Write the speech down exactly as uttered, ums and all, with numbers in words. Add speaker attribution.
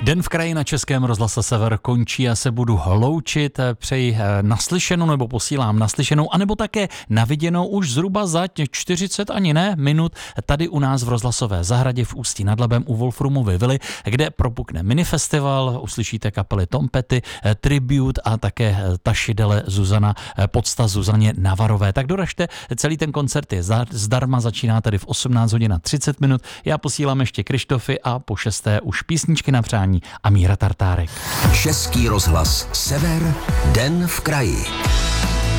Speaker 1: Den v kraji na Českém rozhlase Sever končí, já se budu loučit, přeji naslyšenou nebo posílám naslyšenou, anebo také naviděnou už zhruba za čtyřicet ani ne minut tady u nás v rozhlasové zahradě v Ústí nad Labem u Wolframovy vily, kde propukne minifestival, uslyšíte kapely Tom Petty, Tribute a také Taši Dele Zuzana, podsta Zuzaně Navarové. Tak doražte, celý ten koncert je zdarma, začíná tady v osmnáct hodin a třicet minut. Já posílám ještě Krištofy a po šesté už písničky na přání a Míra Tartárek.
Speaker 2: Český rozhlas Sever, Den v kraji.